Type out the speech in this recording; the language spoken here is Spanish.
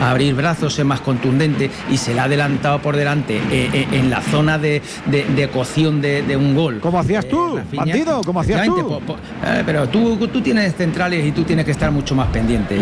abrir brazos, ser más contundente, y se le ha adelantado por delante en la zona de cocción de un gol. ¿Cómo hacías tú, Bandido? ¿Cómo hacías tú? Pero tú tienes centrales y tú tienes que estar mucho más pendiente.